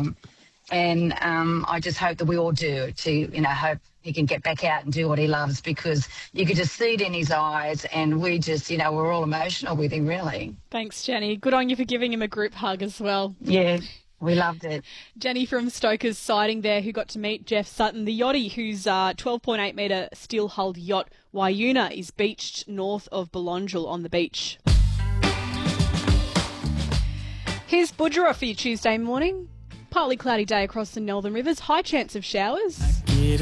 him. And I just hope that we all do hope he can get back out and do what he loves, because you could just see it in his eyes, and we just, we're all emotional with him, really. Thanks, Jenny. Good on you for giving him a group hug as well. Yeah, we loved it. Jenny from Stoker's Siding there, who got to meet Jeff Sutton. The yachty, whose 12.8-metre steel-hulled yacht Wayuna is beached north of Belongil on the beach. Here's Budjerah for your Tuesday morning. Partly cloudy day across the Northern Rivers. High chance of showers.